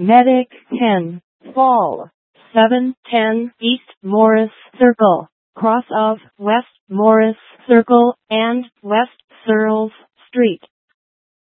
Medic 10, Fall, 710 East Morris Circle, cross of West Morris Circle and West Searles Street.